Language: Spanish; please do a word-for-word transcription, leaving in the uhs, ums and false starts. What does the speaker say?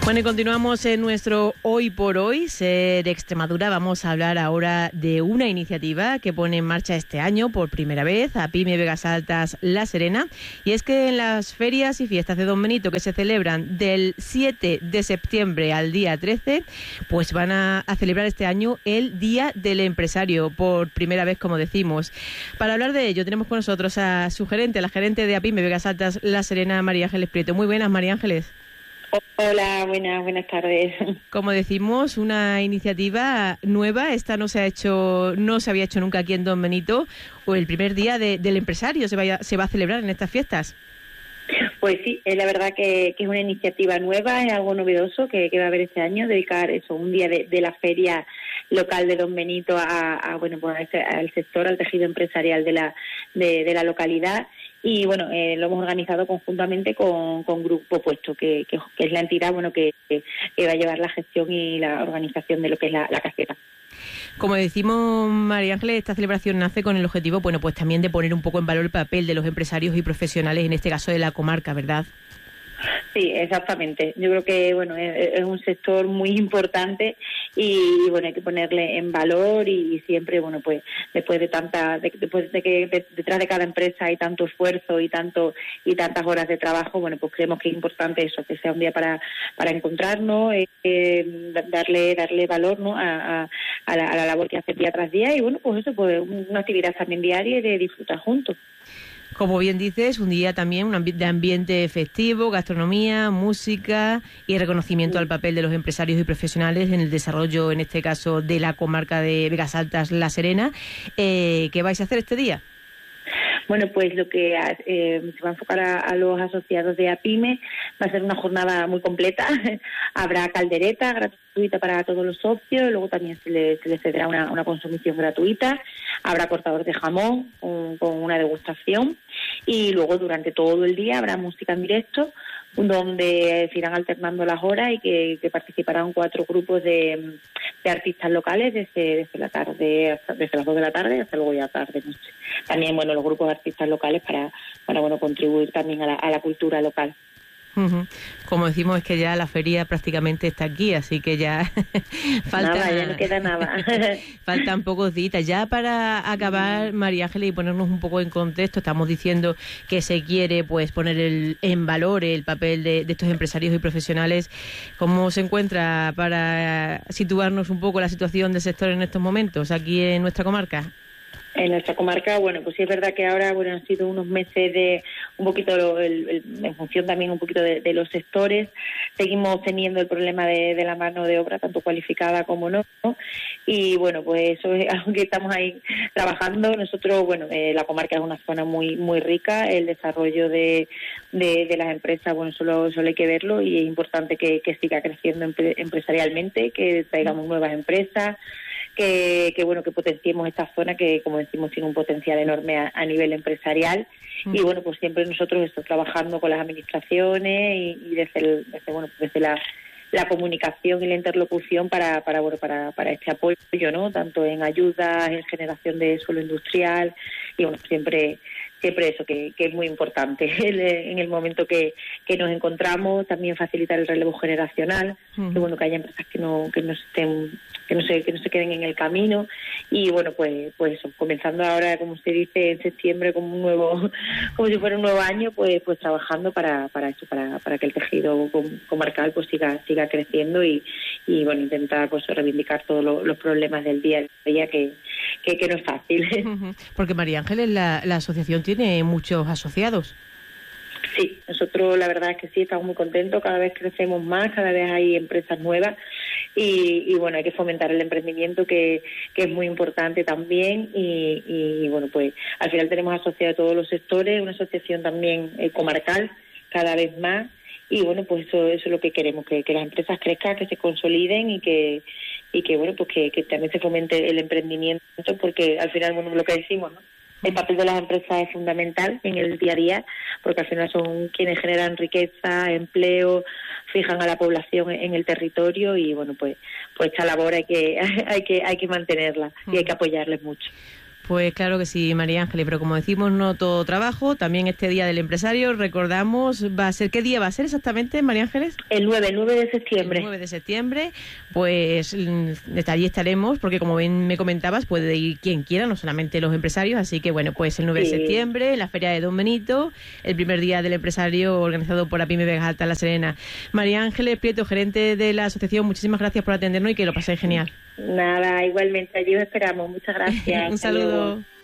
Bueno, y continuamos en nuestro Hoy por Hoy, Ser Extremadura. Vamos a hablar ahora de una iniciativa que pone en marcha este año por primera vez APIME Vegas Altas La Serena. Y es que en las ferias y fiestas de Don Benito que se celebran del siete de septiembre al día trece, pues van a, a celebrar este año el Día del Empresario, por primera vez, como decimos. Para hablar de ello tenemos con nosotros a su gerente, la gerente de APIME Vegas Altas La Serena, María Ángeles Prieto. Muy buenas, María Ángeles. Hola, buenas, buenas tardes. Como decimos, una iniciativa nueva. Esta no se ha hecho, no se había hecho nunca aquí en Don Benito. O el primer día de, del empresario se, vaya, se va a celebrar en estas fiestas. Pues sí, es la verdad que, que es una iniciativa nueva, es algo novedoso que, que va a haber este año, dedicar eso, un día de, de la feria local de Don Benito a, a bueno, pues a ese, al sector, al tejido empresarial de la de, de la localidad. Y bueno, eh, lo hemos organizado conjuntamente con, con Grupo Puesto, que, que, que es la entidad bueno que, que va a llevar la gestión y la organización de lo que es la, la caseta. Como decimos, María Ángeles, esta celebración nace con el objetivo, bueno, pues también de poner un poco en valor el papel de los empresarios y profesionales, en este caso de la comarca, ¿verdad? Sí, exactamente. Yo creo que bueno es, es un sector muy importante y bueno hay que ponerle en valor y, y siempre bueno pues después de tanta de, después de que de, detrás de cada empresa hay tanto esfuerzo y tanto y tantas horas de trabajo, bueno pues creemos que es importante eso, que sea un día para para encontrarnos, eh, eh, darle darle valor, ¿no? a, a, a, la, a la labor que hace día tras día y bueno pues eso pues una actividad también diaria y de disfrutar juntos. Como bien dices, un día también un ambi- de ambiente festivo, gastronomía, música y reconocimiento al papel de los empresarios y profesionales en el desarrollo, en este caso, de la comarca de Vegas Altas La Serena. Eh, ¿Qué vais a hacer este día? Bueno, pues lo que eh, se va a enfocar a, a los asociados de APIME va a ser una jornada muy completa. Habrá caldereta gratuita para todos los socios, luego también se les se le cederá una, una consumición gratuita, habrá cortador de jamón con, con una degustación y luego durante todo el día habrá música en directo donde se irán alternando las horas y que, que participarán cuatro grupos de, de artistas locales desde, desde la tarde hasta, desde las dos de la tarde hasta luego ya tarde noche. También bueno los grupos de artistas locales para para bueno contribuir también a la, a la cultura local. Uh-huh. Como decimos, es que ya la feria prácticamente está aquí, así que ya falta nada, ya no queda nada. Faltan pocos días. Ya para acabar, María Ángeles, y ponernos un poco en contexto, estamos diciendo que se quiere pues poner el, en valor el papel de, de estos empresarios y profesionales. ¿Cómo se encuentra para situarnos un poco la situación del sector en estos momentos aquí en nuestra comarca? En nuestra comarca, bueno, pues sí es verdad que ahora bueno han sido unos meses de un poquito, el, el, en función también un poquito de, de los sectores, seguimos teniendo el problema de, de la mano de obra, tanto cualificada como no, ¿no? Y bueno, pues eso es algo que estamos ahí trabajando. Nosotros, bueno, eh, la comarca es una zona muy muy rica, el desarrollo de, de, de las empresas, bueno, solo, solo hay que verlo y es importante que, que siga creciendo empre, empresarialmente, que traigamos nuevas empresas, que, que bueno que potenciemos esta zona que como decimos tiene un potencial enorme a, a nivel empresarial mm. y bueno pues siempre nosotros estamos trabajando con las administraciones y, y desde, el, desde bueno desde la, la comunicación y la interlocución para para bueno para para este apoyo, ¿no? Tanto en ayudas, en generación de suelo industrial y bueno siempre siempre eso que, que es muy importante en el momento que, que nos encontramos, también facilitar el relevo generacional, uh-huh. que bueno que haya empresas que no que no estén que no se que no se queden en el camino y bueno pues pues eso, comenzando ahora como usted dice en septiembre como un nuevo como si fuera un nuevo año pues pues trabajando para para eso para para que el tejido comarcal pues siga siga creciendo y y bueno intentar pues reivindicar todos lo, los problemas del día a día que que, que no es fácil. Uh-huh. Porque María Ángeles la, la asociación tiene muchos asociados. Sí, nosotros la verdad es que sí, estamos muy contentos, cada vez crecemos más, cada vez hay empresas nuevas y, y bueno, hay que fomentar el emprendimiento que, que es muy importante también y, y bueno, pues al final tenemos asociados todos los sectores, una asociación también eh, comarcal cada vez más y bueno, pues eso, eso es lo que queremos, que, que las empresas crezcan, que se consoliden y que y que bueno, pues que, que también se fomente el emprendimiento porque al final, bueno, lo que decimos, ¿no? El papel de las empresas es fundamental en el día a día, porque al final son quienes generan riqueza, empleo, fijan a la población en el territorio y bueno, pues pues esta labor hay que hay que hay que mantenerla y hay que apoyarles mucho. Pues claro que sí, María Ángeles, pero como decimos, no todo trabajo, también este Día del Empresario, recordamos, va a ser, ¿qué día va a ser exactamente, María Ángeles? El nueve, el nueve de septiembre. El nueve de septiembre, pues allí estaremos, porque como bien me comentabas, puede ir quien quiera, no solamente los empresarios, así que bueno, pues el nueve sí. de septiembre, la Feria de Don Benito, el primer Día del Empresario organizado por APIME Vega Alta La Serena. María Ángeles Prieto, gerente de la asociación, muchísimas gracias por atendernos y que lo paséis genial. Nada, igualmente, allí os esperamos. Muchas gracias. Un saludo.